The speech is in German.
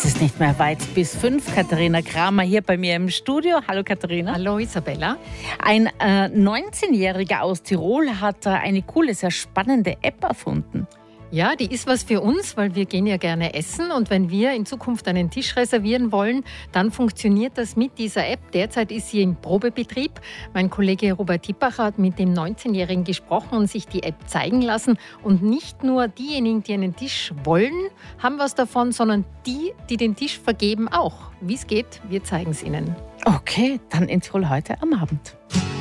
Es ist nicht mehr weit bis 5. Katharina Kramer hier bei mir im Studio. Hallo Katharina. Hallo Isabella. Ein 19-Jähriger aus Tirol hat eine coole, sehr spannende App erfunden. Ja, die ist was für uns, weil wir gehen ja gerne essen. Und wenn wir in Zukunft einen Tisch reservieren wollen, dann funktioniert das mit dieser App. Derzeit ist sie im Probebetrieb. Mein Kollege Robert Tippacher hat mit dem 19-Jährigen gesprochen und sich die App zeigen lassen. Und nicht nur diejenigen, die einen Tisch wollen, haben was davon, sondern die, die den Tisch vergeben, auch. Wie es geht, wir zeigen es Ihnen. Okay, dann in Tirol heute am Abend.